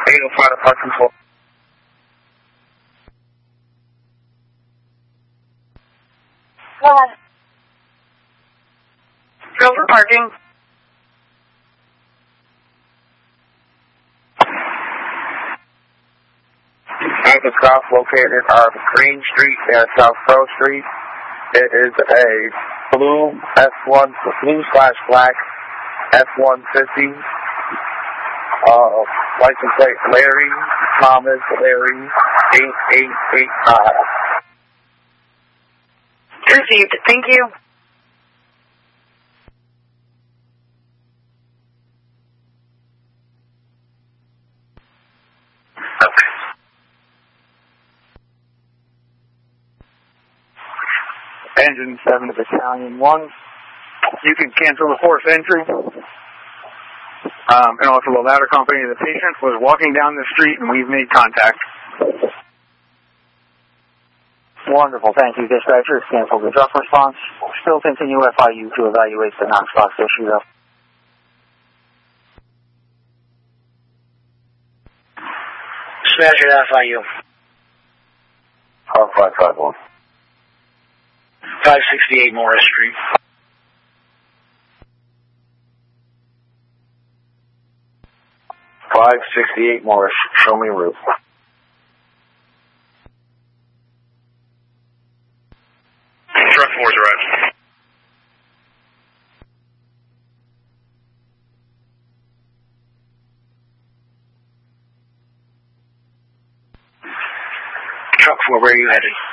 805 to Park Control. Go ahead. Go for parking. Anchor stop located on Green Street and South Pearl Street. It is a blue F1, blue/black F-150. License plate Larry Thomas Larry 8885. Received. Thank you. Engine 7 to Battalion 1. You can cancel the forced entry. And also the ladder company, the patient was walking down the street and we've made contact. Wonderful, thank you, dispatcher. Cancel the drop response. Still continue FIU to evaluate the Knox box issue, though. Smash it FIU. 551. 568 Morris Street. .568 Morris, show me route. Truck 4's arrived. Truck 4, where are you headed?